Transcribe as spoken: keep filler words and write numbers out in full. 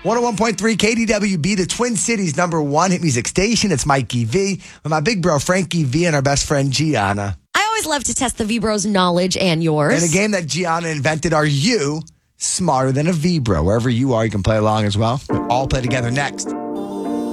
one oh one point three K D W B, the Twin Cities number one hit music station. It's Mikey V with my big bro Frankie V and our best friend Gianna. I always love to test the V-Bros' knowledge and yours. And a game that Gianna invented, Are You Smarter Than a V-Bro? Wherever you are, you can play along as well. We'll all play together next.